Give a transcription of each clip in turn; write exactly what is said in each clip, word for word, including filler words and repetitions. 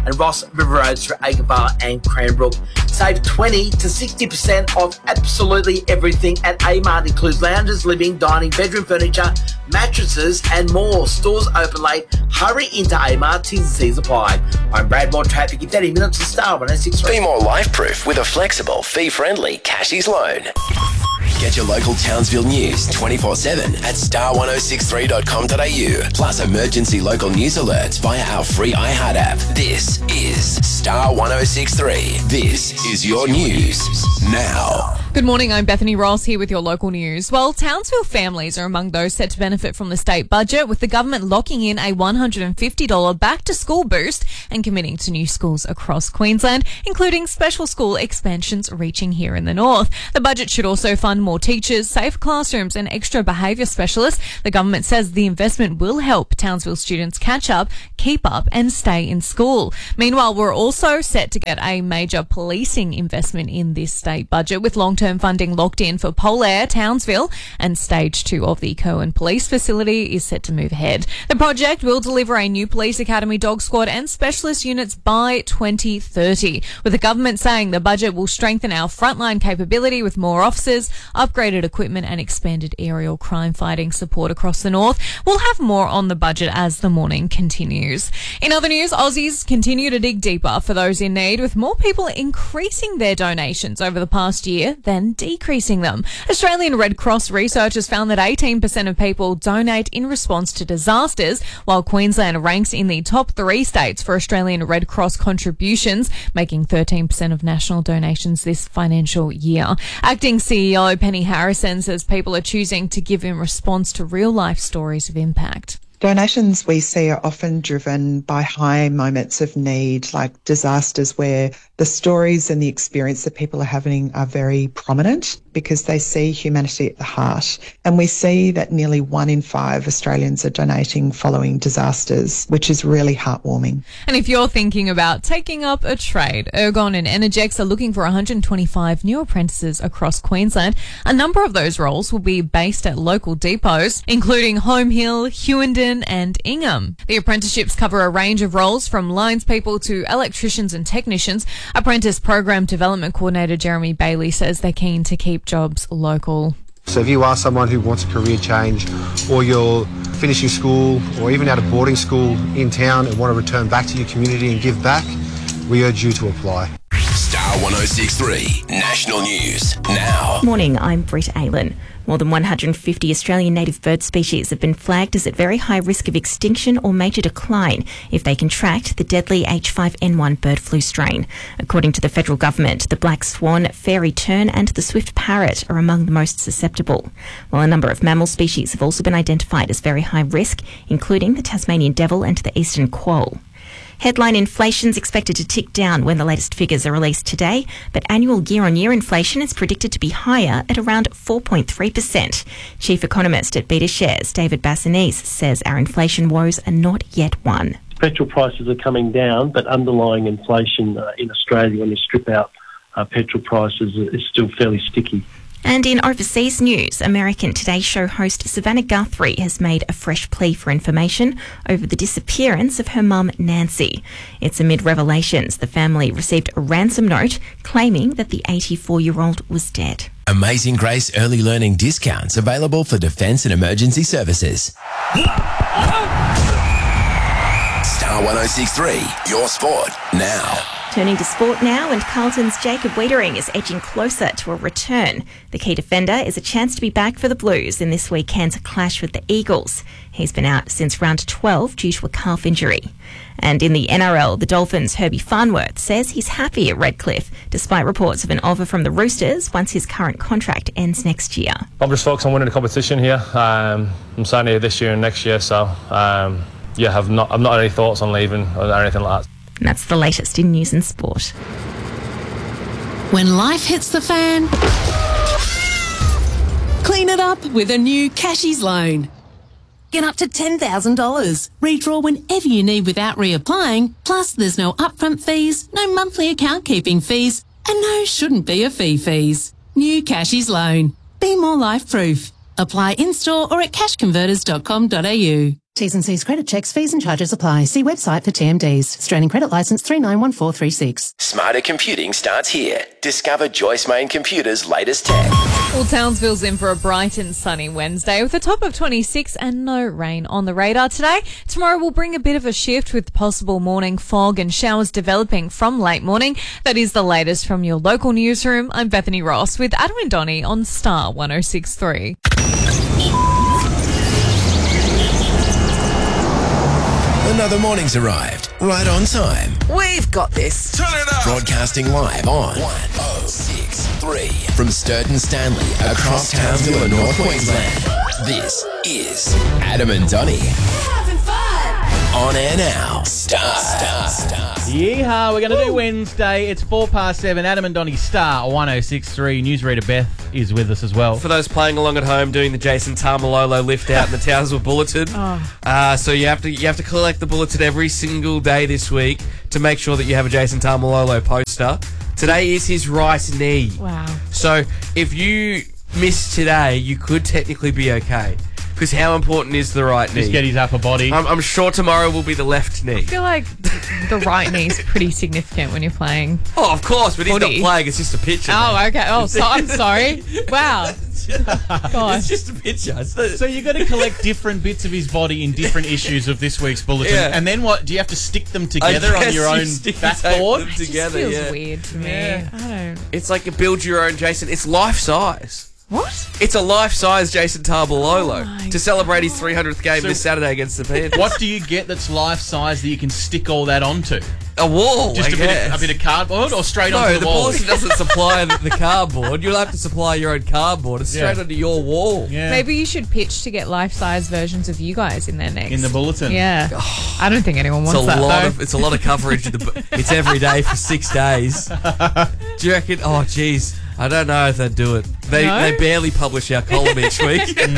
and Ross River Roads through Agava and Cranbrook. Save twenty to sixty percent off absolutely everything at Amart. Includes lounges, living, dining, bedroom furniture, mattresses and more. Stores open late. Hurry into Amart. T's and C's apply. I'm Brad. More traffic in thirty minutes to Star one oh six three. Be more life-proof with a flexible, fee-friendly Cashies loan. Get your local Townsville news twenty-four seven at star one oh six three dot com dot a u. Plus emergency local news alerts via our free iHeart app. This is Star one oh six three. This is your news now. Good morning, I'm Bethany Ross here with your local news. Well, Townsville families are among those set to benefit from the state budget, with the government locking in a one hundred fifty dollars back-to-school boost and committing to new schools across Queensland, including special school expansions reaching here in the north. The budget should also fund more teachers, safe classrooms and extra behaviour specialists. The government says the investment will help Townsville students catch up, keep up and stay in school. Meanwhile, we're also set to get a major policing investment in this state budget, with long-term funding locked in for Polair, Townsville, and stage two of the Cohen Police Facility is set to move ahead. The project will deliver a new police academy, dog squad and specialist units by twenty thirty, with the government saying the budget will strengthen our frontline capability with more officers, upgraded equipment and expanded aerial crime fighting support across the north. We'll have more on the budget as the morning continues. In other news, Aussies continue to dig deeper for those in need, with more people increasing their donations over the past year than decreasing them. Australian Red Cross researchers found that eighteen percent of people donate in response to disasters, while Queensland ranks in the top three states for Australian Red Cross contributions, making thirteen percent of national donations this financial year. Acting C E O Penny Harrison says people are choosing to give in response to real-life stories of impact. Donations we see are often driven by high moments of need, like disasters where the stories and the experience that people are having are very prominent because they see humanity at the heart. And we see that nearly one in five Australians are donating following disasters, which is really heartwarming. And if you're thinking about taking up a trade, Ergon and Energex are looking for one hundred twenty-five new apprentices across Queensland. A number of those roles will be based at local depots, including Home Hill, Hewenden and Ingham. The apprenticeships cover a range of roles from lines people to electricians and technicians. Apprentice Program Development Coordinator Jeremy Bailey says they're keen to keep jobs local. So if you are someone who wants a career change, or you're finishing school or even out of boarding school in town and want to return back to your community and give back, we urge you to apply. Star one oh six three National News now. Morning, I'm Britt Aylen. More than one hundred fifty Australian native bird species have been flagged as at very high risk of extinction or major decline if they contract the deadly H five N one bird flu strain. According to the federal government, the black swan, fairy tern and the swift parrot are among the most susceptible, while a number of mammal species have also been identified as very high risk, including the Tasmanian devil and the eastern quoll. Headline inflation's expected to tick down when the latest figures are released today, but annual year-on-year inflation is predicted to be higher at around four point three percent. Chief economist at BetaShares, David Bassanese, says our inflation woes are not yet won. Petrol prices are coming down, but underlying inflation uh, in Australia, when you strip out uh, petrol prices, is still fairly sticky. And in overseas news, American Today Show host Savannah Guthrie has made a fresh plea for information over the disappearance of her mum, Nancy. It's amid revelations the family received a ransom note claiming that the eighty-four-year-old was dead. Amazing Grace early learning discounts available for defence and emergency services. Star one oh six three, your sport now. Turning to sport now, and Carlton's Jacob Wiedering is edging closer to a return. The key defender is a chance to be back for the Blues in this weekend's clash with the Eagles. He's been out since round twelve due to a calf injury. And in the N R L, the Dolphins' Herbie Farnworth says he's happy at Redcliffe, despite reports of an offer from the Roosters once his current contract ends next year. I'm just focused on winning the competition here. Um, I'm signing here this year and next year, so um, yeah, I've not, I've not had any thoughts on leaving or anything like that. And that's the latest in news and sport. When life hits the fan, clean it up with a new Cashies loan. Get up to ten thousand dollars. Redraw whenever you need without reapplying. Plus, there's no upfront fees, no monthly account keeping fees, and no shouldn't be a fee fees. New Cashies loan. Be more life proof. Apply in-store or at cash converters dot com dot a u. T's and C's credit checks, fees and charges apply. See website for T M Ds. Australian credit licence three nine one four three six. Smarter computing starts here. Discover Joyce Main Computers' latest tech. Well, Townsville's in for a bright and sunny Wednesday with a top of twenty-six and no rain on the radar today. Tomorrow will bring a bit of a shift with possible morning fog and showers developing from late morning. That is the latest from your local newsroom. I'm Bethany Ross with Adam and Donnie on Star one oh six point three. Another morning's arrived, right on time. We've got this. Turn it up. Broadcasting live on one oh six point three from Sturton Stanley across Townsville and North Queensland. This is Adam and Donnie. Having fun. On air now. Star. Star. Star. Yeehaw, we're going to do Wednesday. It's four past seven. Adam and Donnie Star one oh six point three. Newsreader Beth is with us as well. For those playing along at home, doing the Jason Tamalolo lift out in the Townsville Bulletin. Oh. Uh, so you have to you have to collect the bulletin every single day this week to make sure that you have a Jason Tamalolo poster. Today is his right knee. Wow. So if you miss today, you could technically be okay. Because how important is the right knee? Just get his upper body. I'm, I'm sure tomorrow will be the left knee. I feel like the right knee is pretty significant when you're playing. Oh, of course, but footy. He's not playing. It's just a picture. Oh, man. okay. Oh, so, I'm sorry. Wow. Gosh. It's just a picture. It's the, So you've got to collect different bits of his body in different issues of this week's bulletin. Yeah. And then what? Do you have to stick them together I on your guess you own stick backboard? them It just together, feels yeah. weird to me. Yeah. I don't... It's like a build your own Jason. It's life size. What? It's a life-size Jason Tabalolo Oh my to celebrate his three hundredth game So- this Saturday against the Panthers. What do you get that's life-size that you can stick all that onto? A wall, Just I a bit, guess. of, a bit of cardboard or straight No, onto the, the wall? bulletin doesn't supply the, the cardboard. You'll have to supply your own cardboard. It's straight Yeah. onto your wall. Yeah. Maybe you should pitch to get life-size versions of you guys in there next. In the bulletin. Yeah. I don't think anyone It's wants a that, lot though. of it's a lot of coverage. In the, bu- it's every day for six days. Do you reckon? Oh, geez, I don't know if they'd do it. They No? they barely publish our column each week.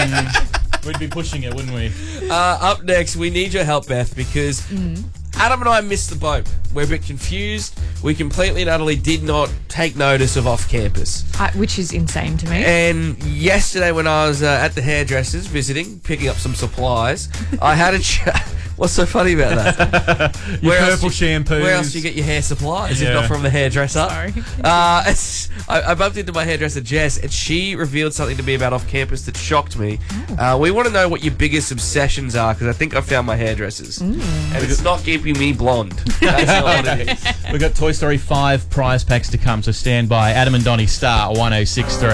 Mm. We'd be pushing it, wouldn't we? Uh, up next, we need your help, Beth, because Adam and I missed the boat. We're a bit confused. We completely and utterly did not take notice of off-campus. I, which is insane to me. And yesterday when I was uh, at the hairdressers visiting, picking up some supplies, I had a chat. What's so funny about that? Your Where else purple do you- shampoos. Where else do you get your hair supplies if Yeah. not from the hairdresser? Sorry. Uh, it's, I, I bumped into my hairdresser, Jess, and she revealed something to me about off-campus that shocked me. Uh, we want to know what your biggest obsessions are, because I think I found my hairdressers. And it's not keeping me blonde. That's not what it is. We've got Toy Story five prize packs to come, so stand by. Adam and Donnie Star one oh six point three.